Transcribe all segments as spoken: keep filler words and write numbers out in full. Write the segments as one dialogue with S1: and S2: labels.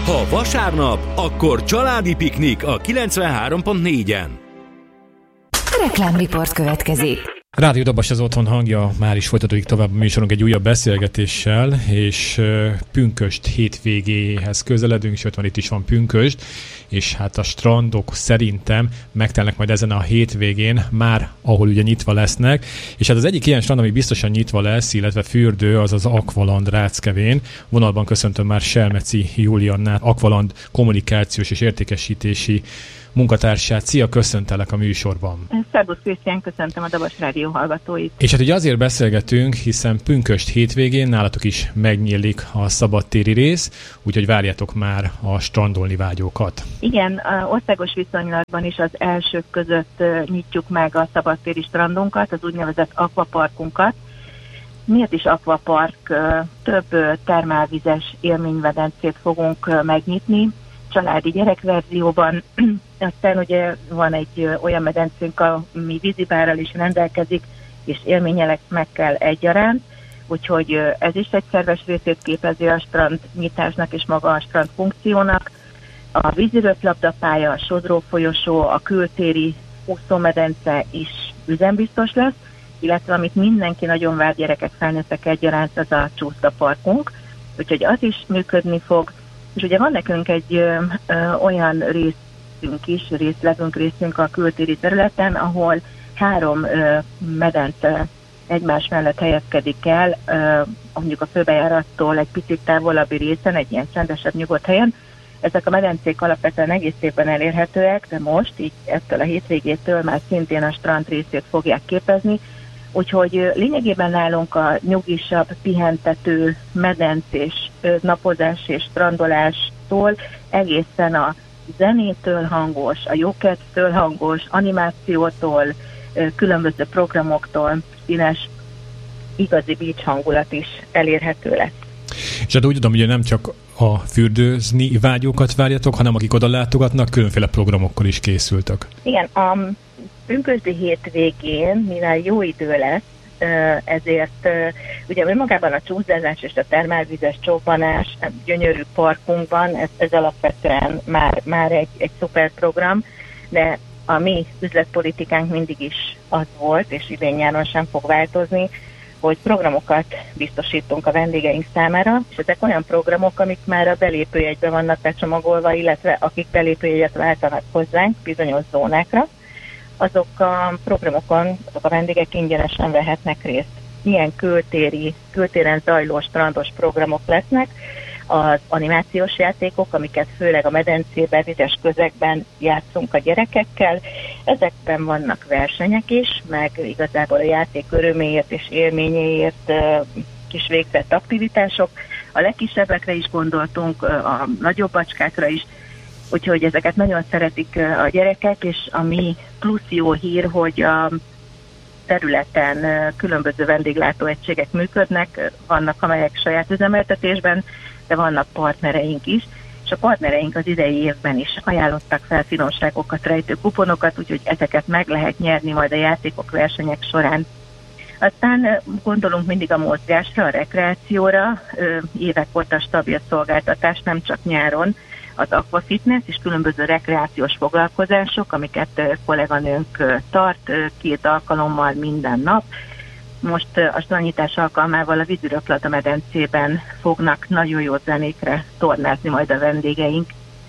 S1: Ha vasárnap, akkor családi piknik a kilencvenhárom pont négyen.
S2: Reklámriport következik.
S3: Rádió Dabas az otthon hangja, már is folytatódik tovább a műsorunk egy újabb beszélgetéssel, és Pünkösd hétvégéhez közeledünk, sőt van itt is van Pünkösd, és hát a strandok szerintem megtelnek majd ezen a hétvégén már, ahol ugye nyitva lesznek, és hát az egyik ilyen strand, ami biztosan nyitva lesz, illetve fürdő, az az Aqualand Ráckevén. Vonalban köszöntöm már Selmeci Juliannát, Aqualand kommunikációs és értékesítési munkatársát. Szia, köszöntelek a műsorban.
S4: Szerbusz Krisztián, köszöntöm a Dabas Rádió hallgatóit.
S3: És hát ugye azért beszélgetünk, hiszen Pünkösd hétvégén nálatok is megnyílik a szabadtéri rész, úgyhogy várjátok már a strandolni vágyókat.
S4: Igen, országos viszonylatban is az elsők között nyitjuk meg a szabadtéri strandunkat, az úgynevezett akvaparkunkat. Miért is akvapark? Több termálvizes élménymedencét fogunk megnyitni, családi gyerekverzióban. Aztán ugye van egy olyan medencénk, ami vízibárral is rendelkezik, és élményelekkel egyaránt, úgyhogy ez is egy szerves részét képezi a strand nyitásnak és maga a strand funkciónak. A víziröplabdapálya, a sodrófolyosó, a kültéri úszómedence is üzembiztos lesz, illetve amit mindenki nagyon vár, gyerekek, felnőttek egyaránt, az a csúszdaparkunk, úgyhogy az is működni fog. És ugye van nekünk egy ö, ö, olyan részünk is, részlegünk részünk a kültéri területen, ahol három ö, medence egymás mellett helyezkedik el, ö, mondjuk a főbejárattól egy picit távolabbi részen, egy ilyen csendesebb, nyugodt helyen. Ezek a medencék alapvetően egész szépen elérhetőek, de most, így ettől a hétvégétől már szintén a strand részét fogják képezni, úgyhogy lényegében nálunk a nyugisabb, pihentető, medencés, napozás és strandolástól egészen a zenétől hangos, a jókedvtől hangos, animációtól, különböző programoktól színes, igazi beach hangulat is elérhető lesz.
S3: És hát úgy tudom, hogy nem csak a fürdőzni vágyókat várjatok, hanem akik oda látogatnak, különféle programokkal is készültek.
S4: Igen, a pünkösdi hétvégén, mivel jó idő lesz, ezért ugye önmagában a csúszásás és a termálvizes csobbanás gyönyörű parkunkban, ez, ez alapvetően már, már egy, egy szuper program, de a mi üzletpolitikánk mindig is az volt, és idén nyáron sem fog változni, hogy programokat biztosítunk a vendégeink számára, és ezek olyan programok, amik már a belépőjegyben vannak becsomagolva, illetve akik belépőjegyet váltanak hozzánk bizonyos zónákra, azok a programokon azok a vendégek ingyenesen vehetnek részt. Milyen kültéri, kültéren zajló strandos programok lesznek, az animációs játékok, amiket főleg a medencében, vizes közegben játszunk a gyerekekkel. Ezekben vannak versenyek is, meg igazából a játék öröméért és élményéért kis végzett aktivitások. A legkisebbekre is gondoltunk, a nagyobb bacskákra is, úgyhogy ezeket nagyon szeretik a gyerekek, és ami plusz jó hír, hogy a területen különböző vendéglátóegységek működnek, vannak amelyek saját üzemeltetésben, de vannak partnereink is, és a partnereink az idei évben is ajánlottak fel finomságokat, rejtő kuponokat, úgyhogy ezeket meg lehet nyerni majd a játékok, versenyek során. Aztán gondolunk mindig a mozgásra, a rekreációra, évek óta stabil szolgáltatás, nem csak nyáron, az aquafitness és különböző rekreációs foglalkozások, amiket kolléganőnk tart két alkalommal minden nap. Most a strandnyitás alkalmával a víziröplabda medencében fognak nagyon jó zenékre tornázni majd a vendégeink.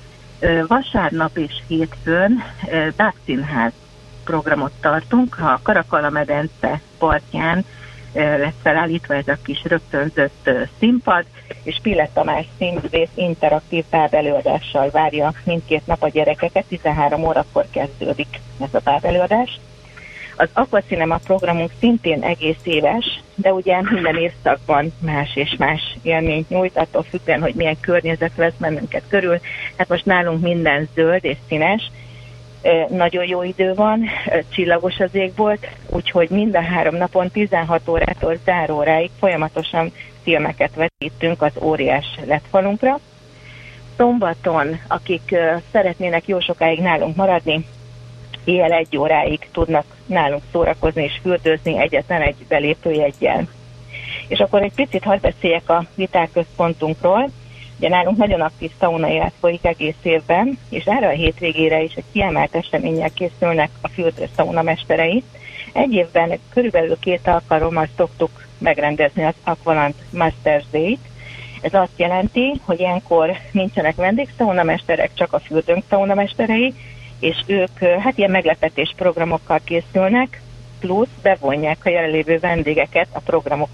S4: Vasárnap és hétfőn Bábszínház programot tartunk, a Karakalla medence partján lesz felállítva ez a kis rögtönzött színpad, és Pille Tamás színművész interaktív bábelőadással várja mindkét nap a gyerekeket, tizenhárom órakor kezdődik ez a bábelőadás. Az Aquacinema programunk szintén egész éves, de ugye minden évszakban más és más élményt nyújt, attól függően, hogy milyen környezet vesz bennünket körül. Hát most nálunk minden zöld és színes, nagyon jó idő van, csillagos az ég volt, úgyhogy mind a három napon tizenhat órától záróráig folyamatosan filmeket vetítünk az óriás ledfalunkra. Szombaton, akik szeretnének jó sokáig nálunk maradni, éjjel egy óráig tudnak nálunk szórakozni és fürdőzni egyetlen egy belépőjeggyel. És akkor egy picit hadd beszéljek a vitásközpontunkról. Ugye nálunk nagyon aktív szauna élet folyik egész évben, és erre a hétvégére is egy kiemelt eseménnyel készülnek a fürdő szauna mesterei. Egy évben körülbelül két alkalommal szoktuk megrendezni az Aqualand Masters Day-t. Ez azt jelenti, hogy ilyenkor nincsenek vendégszaunamesterek, csak a fürdőnk szaunamesterei, és ők hát ilyen meglepetés programokkal készülnek, plusz bevonják a jelenlévő vendégeket a programok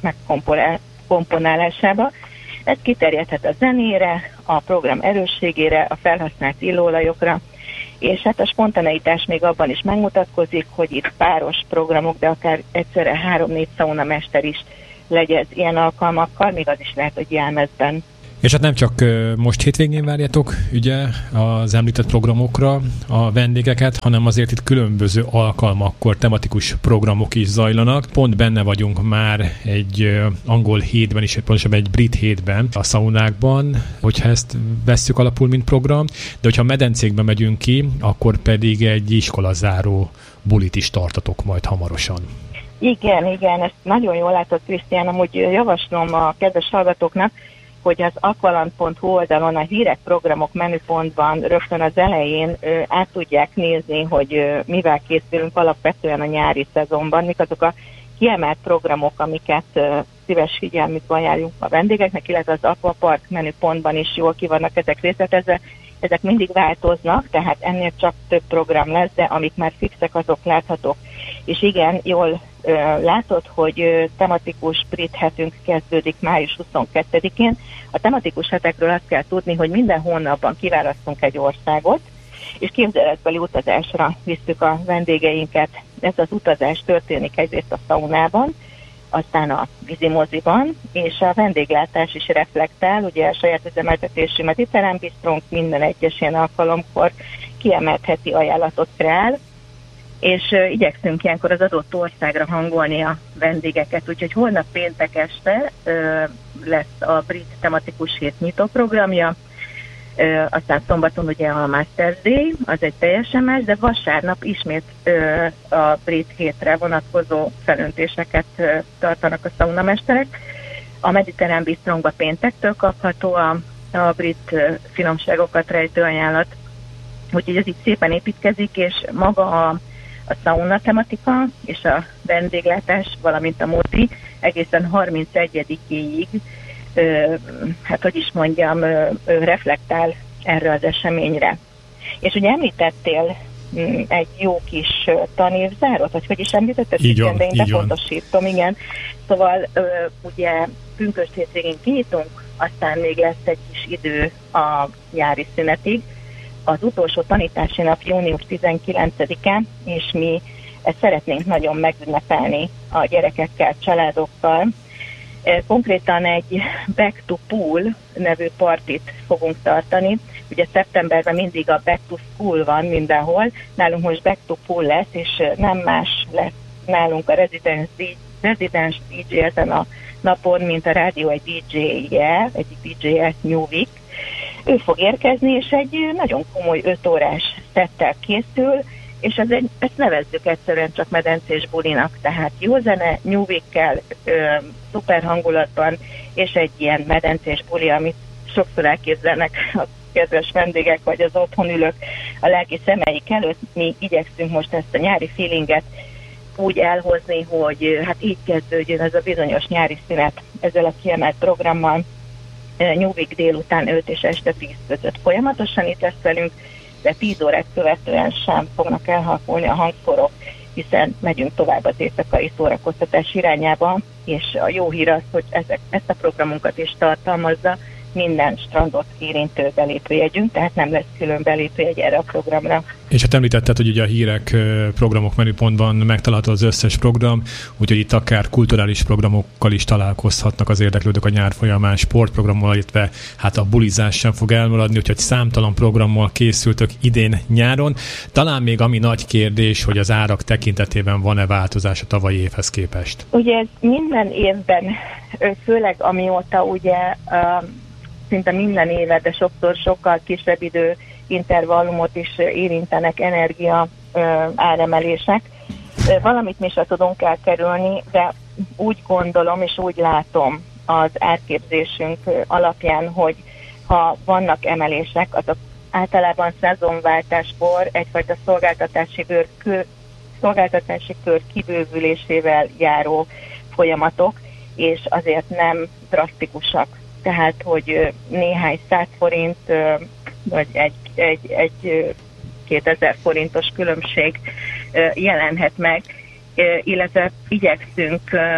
S4: megkomponálásába. Ez kiterjedhet a zenére, a program erősségére, a felhasznált illóolajokra, és hát a spontaneitás még abban is megmutatkozik, hogy itt páros programok, de akár egyszerre három-négy szaunamester is legyez ilyen alkalmakkal, még az is lehet, hogy jelmezben.
S3: És hát nem csak most hétvégén várjátok ugye az említett programokra a vendégeket, hanem azért itt különböző alkalmakkor tematikus programok is zajlanak. Pont benne vagyunk már egy angol hétben is, pontosabban egy brit hétben a szaunákban, hogyha ezt vesszük alapul, mint program, de hogyha medencékbe megyünk ki, akkor pedig egy iskolazáró bulit is tartatok majd hamarosan.
S4: Igen, igen, ezt nagyon jól látod, Krisztián, amúgy javaslom a kedves hallgatóknak, hogy az aqualand pont hu oldalon a hírek, programok menüpontban rögtön az elején ö, át tudják nézni, hogy ö, mivel készülünk alapvetően a nyári szezonban, mik azok a kiemelt programok, amiket ö, szíves figyelmükben ajánlunk a vendégeknek, illetve az Aquapark menüpontban is jól ki vannak ezek részletezve. Ezek mindig változnak, tehát ennél csak több program lesz, de amik már fixek, azok láthatók. És igen, jól ö, látod, hogy ö, tematikus brit hetünk kezdődik május huszonkettedikén. A tematikus hetekről azt kell tudni, hogy minden hónapban kiválasztunk egy országot, és képzeletbeli utazásra visszük a vendégeinket. Ez az utazás történik egyrészt a szaunában, aztán a vízimoziban, és a vendéglátás is reflektál, ugye a saját üzemeltetésű mediterrán bistrónk minden egyes ilyen alkalomkor kiemelt heti ajánlatot kreál, és uh, igyekszünk ilyenkor az adott országra hangolni a vendégeket, úgyhogy holnap péntek este uh, lesz a brit tematikus hét nyitó programja, uh, aztán szombaton ugye a Masters Day, az egy teljesen más, de vasárnap ismét uh, a brit hétre vonatkozó felöntéseket uh, tartanak a szaunamesterek. A mediterrán bistrónkba péntektől kapható a, a brit uh, finomságokat rejtő ajánlat, úgyhogy ez így szépen építkezik, és maga a a szauna tematika és a vendéglátás, valamint a mozi egészen harmincegyedikéig, ö, hát hogy is mondjam, ö, ö, reflektál erre az eseményre. És ugye említettél m, egy jó kis tanévzárót, vagy hogy is említetted?
S3: Így van,
S4: de én
S3: így
S4: bepontosítom, igen. Szóval ö, ugye pünkösd hétvégén kinyitunk, aztán még lesz egy kis idő a nyári szünetig. Az utolsó tanítási nap június tizenkilencedike, és mi ezt szeretnénk nagyon megünnepelni a gyerekekkel, családokkal. Konkrétan egy Back to Pool nevű partit fogunk tartani. Ugye szeptemberben mindig a Back to School van mindenhol, nálunk most Back to Pool lesz, és nem más lesz nálunk a Residence dé dzsé ezen a napon, mint a rádió egy dé dzsé-je, egyik dé dzsé-je, Nyúvik. Ő fog érkezni, és egy nagyon komoly öt órás szettel készül, és ez egy, ezt nevezzük egyszerűen csak medencés bulinak, tehát jó zene, nyúvikkel, szuper hangulatban, és egy ilyen medencés buli, amit sokszor elképzelnek a kedves vendégek, vagy az otthon ülők a lelki szemeik előtt. Mi igyekszünk most ezt a nyári feelinget úgy elhozni, hogy hát így kezdődjön ez a bizonyos nyári szünet ezzel a kiemelt programmal. Nyúvik délután öt és este tíz között folyamatosan itt lesz velünk, de tíz órát követően sem fognak elhalkulni a hangszorok, hiszen megyünk tovább az éjszakai szórakoztatás irányába, és a jó hír az, hogy ezek, ezt a programunkat is tartalmazza minden strandot érintő belépőjegyünk, tehát nem lesz külön belépőjegy erre a programra.
S3: És hát említetted, hogy ugye a hírek programok menüpontban megtalálható az összes program, úgyhogy itt akár kulturális programokkal is találkozhatnak az érdeklődők a nyár folyamán, sportprogrammal, illetve hát a bulizás sem fog elmaradni, úgyhogy számtalan programmal készültök idén nyáron. Talán még ami nagy kérdés, hogy az árak tekintetében van-e változás a tavalyi évhez képest?
S4: Ugye ez minden évben, főleg amióta ugye szinte minden éve, de sokszor sokkal kisebb idő intervallumot is érintenek energia áremelések. Valamit mi sem tudunk elkerülni, de úgy gondolom és úgy látom az árképzésünk alapján, hogy ha vannak emelések, azok általában szezonváltáskor egyfajta szolgáltatási kör, szolgáltatási kör kibővülésével járó folyamatok, és azért nem drasztikusak. Tehát, hogy néhány száz forint, vagy egy, egy, egy kétezer forintos különbség jelenhet meg, illetve igyekszünk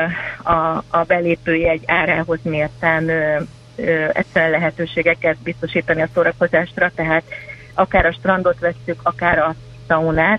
S4: a, a belépőjegy árához mérten egyszerűen lehetőségeket biztosítani a szórakozásra, tehát akár a strandot vesszük, akár a szaunát,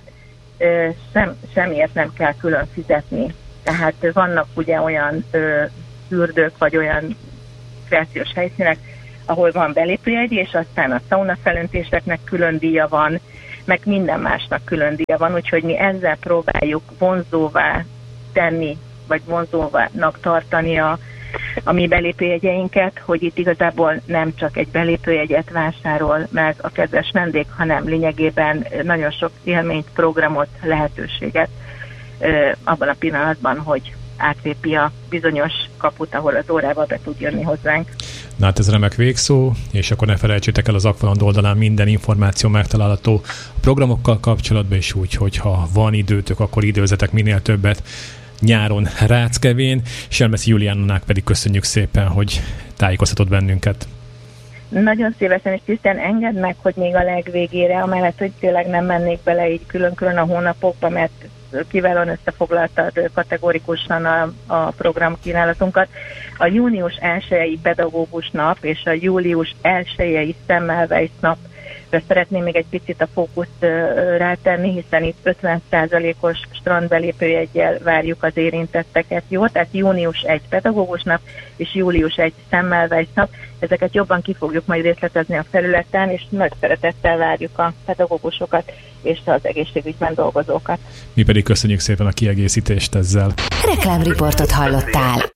S4: sem, semmiért nem kell külön fizetni. Tehát vannak ugye olyan fürdők, vagy olyan kreációs helyszínek, ahol van belépőjegy, és aztán a szauna felöntéseknek külön díja van, meg minden másnak külön díja van, úgyhogy mi ezzel próbáljuk vonzóvá tenni, vagy vonzóvának tartani a, a mi belépőjegyeinket, hogy itt igazából nem csak egy belépőjegyet vásárol meg a kedves vendég, hanem lényegében nagyon sok élményt, programot, lehetőséget abban a pillanatban, hogy átlépi a bizonyos kaput, ahol az órával be tud jönni hozzánk.
S3: Na hát ez remek végszó, és akkor ne felejtsétek el, az Aqualand oldalán minden információ megtalálható a programokkal kapcsolatban, és úgy, hogyha van időtök, akkor időzetek minél többet nyáron Ráckevén. Selmeci Juliánnának pedig köszönjük szépen, hogy tájékoztatott bennünket.
S4: Nagyon szívesen, és tisztán engedd meg, hogy még a legvégére, amellett, hogy tényleg nem mennék bele így külön-külön a hónapokba, mert kiválóan összefoglaltad kategórikusan a, a programkínálatunkat. A június elsejei pedagógus nap és a július elsejei Semmelweis nap szeretném még egy picit a fókuszt rátenni, hiszen itt ötven százalékos strandbelépőjeggyel várjuk az érintetteket. Jó, tehát június elseje pedagógus nap és július elsejei Semmelweis nap. Ezeket jobban ki fogjuk majd részletezni a felületen, és nagy szeretettel várjuk a pedagógusokat és az egészségügyben dolgozókat.
S3: Mi pedig köszönjük szépen a kiegészítést ezzel.
S2: Reklámriportot hallottál.